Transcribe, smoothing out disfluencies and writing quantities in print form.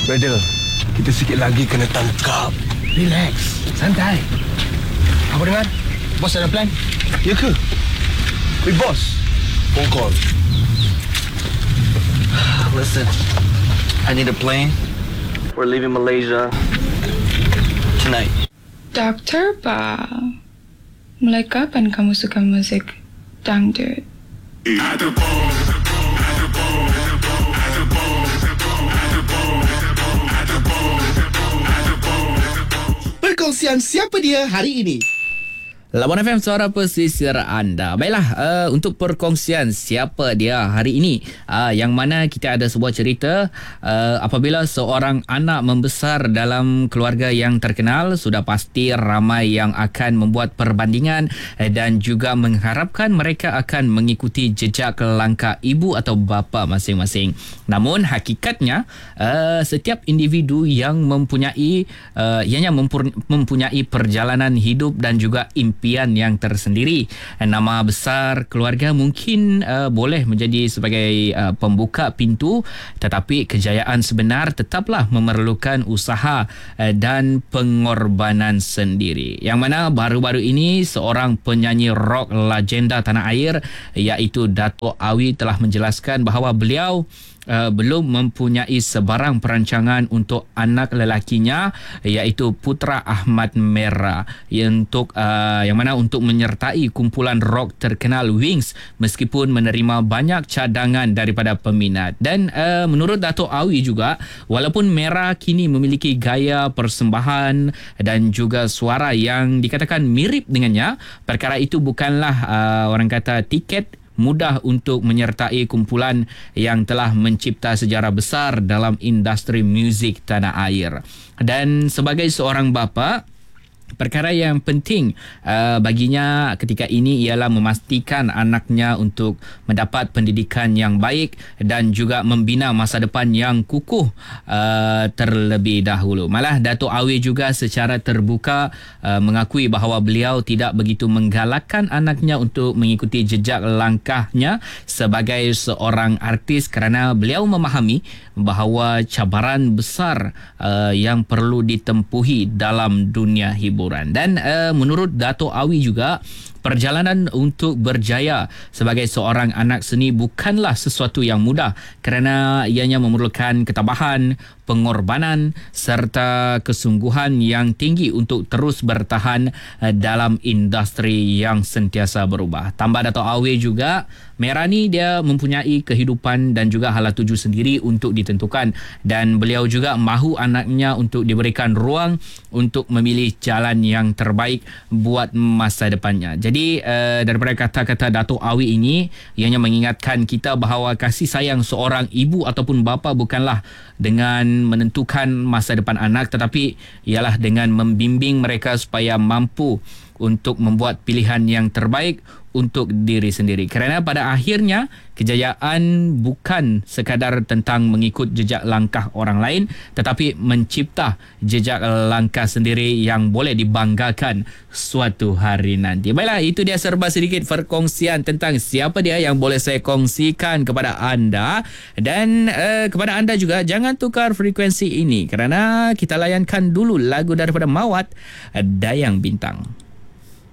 Brother, kita sikit lagi kena tangkap. Relax, santai. Apa dengar? Bos ada plan? Ya ke? Wait, boss. Phone call. Listen, I need a plane. We're leaving Malaysia tonight. Doktor Ba, mulai kapan kamu suka musik dangdut? Perkongsian siapa dia hari ini. Labuan FM, suara pesisir anda. Baiklah, untuk perkongsian siapa dia hari ini, yang mana kita ada sebuah cerita apabila seorang anak membesar dalam keluarga yang terkenal, sudah pasti ramai yang akan membuat perbandingan dan juga mengharapkan mereka akan mengikuti jejak langkah ibu atau bapa masing-masing. Namun hakikatnya setiap individu yang mempunyai mempunyai perjalanan hidup dan juga impian yang tersendiri. Nama besar keluarga mungkin boleh menjadi sebagai pembuka pintu, tetapi kejayaan sebenar tetaplah memerlukan usaha dan pengorbanan sendiri. Yang mana baru-baru ini seorang penyanyi rock legenda tanah air iaitu Dato' Awi telah menjelaskan bahawa beliau belum mempunyai sebarang perancangan untuk anak lelakinya iaitu Putra Ahmad Mera yang mana untuk menyertai kumpulan rock terkenal Wings meskipun menerima banyak cadangan daripada peminat. Dan menurut Dato' Awi juga, walaupun Mera kini memiliki gaya persembahan dan juga suara yang dikatakan mirip dengannya, perkara itu bukanlah orang kata tiket mudah untuk menyertai kumpulan yang telah mencipta sejarah besar dalam industri muzik tanah air. Dan sebagai seorang bapa, perkara yang penting baginya ketika ini ialah memastikan anaknya untuk mendapat pendidikan yang baik dan juga membina masa depan yang kukuh terlebih dahulu. Malah Dato' Awi juga secara terbuka mengakui bahawa beliau tidak begitu menggalakkan anaknya untuk mengikuti jejak langkahnya sebagai seorang artis kerana beliau memahami bahawa cabaran besar yang perlu ditempuhi dalam dunia hiburan. Dan menurut Dato' Awi juga, perjalanan untuk berjaya sebagai seorang anak seni bukanlah sesuatu yang mudah kerana ianya memerlukan ketabahan, pengorbanan serta kesungguhan yang tinggi untuk terus bertahan dalam industri yang sentiasa berubah. Tambah Dato' Awi juga, Mera ni dia mempunyai kehidupan dan juga hala tuju sendiri untuk ditentukan, dan beliau juga mahu anaknya untuk diberikan ruang untuk memilih jalan yang terbaik buat masa depannya. Jadi daripada kata-kata Dato' Awi ini, ianya mengingatkan kita bahawa kasih sayang seorang ibu ataupun bapa bukanlah dengan menentukan masa depan anak, tetapi ialah dengan membimbing mereka supaya mampu untuk membuat pilihan yang terbaik untuk diri sendiri. Kerana pada akhirnya kejayaan bukan sekadar tentang mengikut jejak langkah orang lain, tetapi mencipta jejak langkah sendiri yang boleh dibanggakan suatu hari nanti. Baiklah, itu dia serba sedikit perkongsian tentang siapa dia yang boleh saya kongsikan kepada anda. Dan kepada anda juga, jangan tukar frekuensi ini kerana kita layankan dulu lagu daripada Mawat, Dayang Bintang.